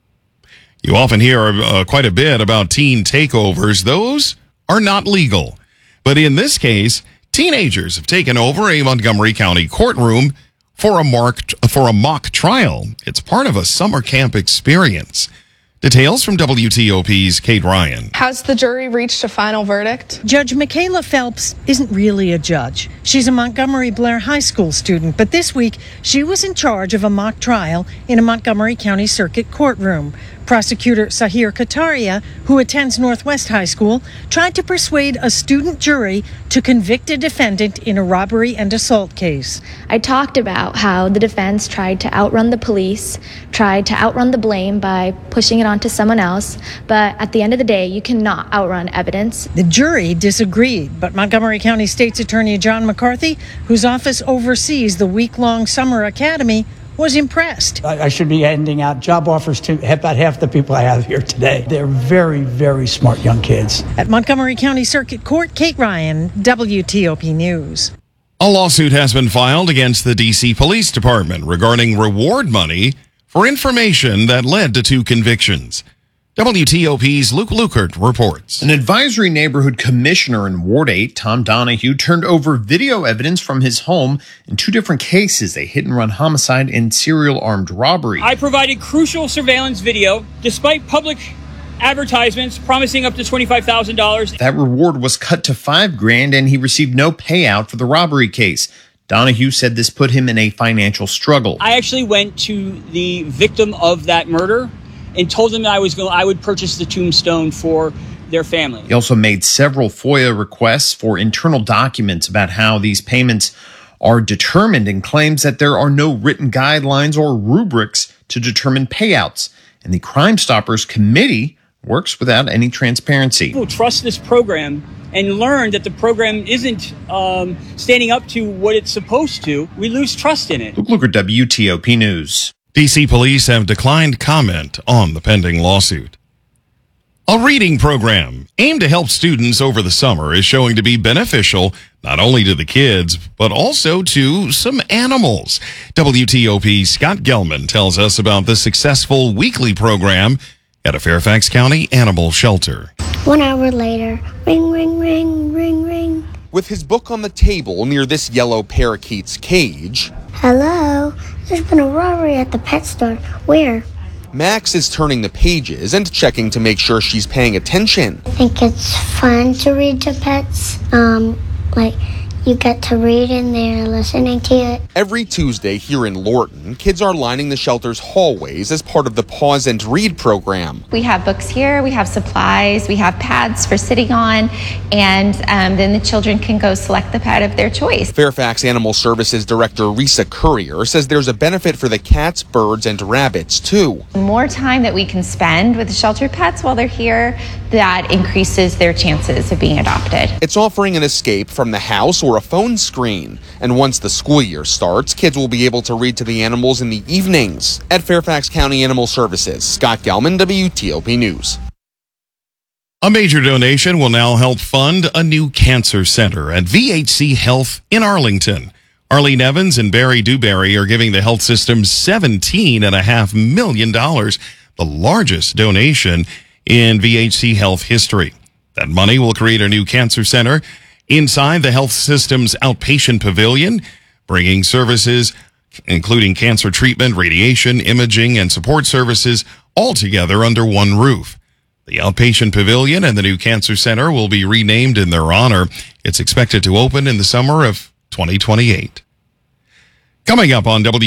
You often hear uh, quite a bit about teen takeovers. Those are not legal. But in this case, teenagers have taken over a Montgomery County courtroom for a, mock, for a mock trial. It's part of a summer camp experience. Details from W T O P's Kate Ryan. Has the jury reached a final verdict? Judge Michaela Phelps isn't really a judge. She's a Montgomery Blair High School student, but this week she was in charge of a mock trial in a Montgomery County Circuit courtroom. Prosecutor Sahir Kataria, who attends Northwest High School, tried to persuade a student jury to convict a defendant in a robbery and assault case. I talked about how the defense tried to outrun the police, tried to outrun the blame by pushing it onto someone else, but at the end of the day, you cannot outrun evidence. The jury disagreed, but Montgomery County State's Attorney John McCarthy, whose office oversees the week-long summer academy, was impressed. I should be handing out job offers to about half the people I have here today. They're very, very smart young kids. At Montgomery County Circuit Court, Kate Ryan, W T O P News. A lawsuit has been filed against the D C Police Department regarding reward money for information that led to two convictions. W T O P's Luke Lukert reports. An advisory neighborhood commissioner in Ward eight, Tom Donahue, turned over video evidence from his home in two different cases, a hit-and-run homicide and serial armed robbery. I provided crucial surveillance video despite public advertisements promising up to twenty-five thousand dollars. That reward was cut to five grand and he received no payout for the robbery case. Donahue said this put him in a financial struggle. I actually went to the victim of that murder and told them that I was going, I would purchase the tombstone for their family. He also made several FOIA requests for internal documents about how these payments are determined and claims that there are no written guidelines or rubrics to determine payouts. And the Crime Stoppers Committee works without any transparency. People trust this program and learn that the program isn't um, standing up to what it's supposed to. We lose trust in it. Luke Luker, W T O P News. D C police have declined comment on the pending lawsuit. A reading program aimed to help students over the summer is showing to be beneficial not only to the kids, but also to some animals. W T O P's Scott Gelman tells us about the successful weekly program at a Fairfax County animal shelter. One hour later, ring, ring, ring, ring, ring. With his book on the table near this yellow parakeet's cage. Hello, there's been a robbery at the pet store. Where? Max is turning the pages and checking to make sure she's paying attention. I think it's fun to read to pets. Um, like, You get to read in there, listening to it. Every Tuesday here in Lorton, kids are lining the shelter's hallways as part of the Pause and Read program. We have books here, we have supplies, we have pads for sitting on, and um, then the children can go select the pad of their choice. Fairfax Animal Services Director Risa Courier says there's a benefit for the cats, birds, and rabbits, too. The more time that we can spend with the shelter pets while they're here, that increases their chances of being adopted. It's offering an escape from the house or a phone screen. And once the school year starts, kids will be able to read to the animals in the evenings. At Fairfax County Animal Services, Scott Gelman, W T O P News. A major donation will now help fund a new cancer center at V H C Health in Arlington. Arlene Evans and Barry Dewberry are giving the health system seventeen point five million dollars, the largest donation in V H C Health history. That money will create a new cancer center inside the health system's outpatient pavilion, bringing services including cancer treatment, radiation, imaging, and support services all together under one roof. The outpatient pavilion and the new cancer center will be renamed in their honor. It's expected to open in the summer of twenty twenty-eight. Coming up on W